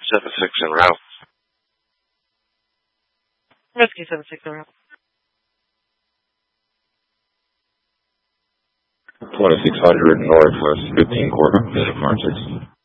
76 en route. Rescue 76 en route. 2600 Northwest 15 Corbin, March 6.